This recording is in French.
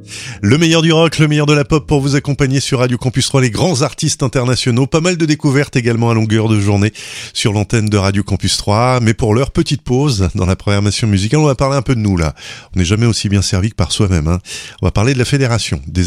Le meilleur du rock, le meilleur de la pop pour vous accompagner sur Radio Campus 3, les grands artistes internationaux, pas mal de découvertes également à longueur de journée sur l'antenne de Radio Campus 3, mais pour l'heure, petite pause dans la programmation musicale, on va parler un peu de nous là. On n'est jamais aussi bien servi que par soi-même, hein. On va parler de la fédération des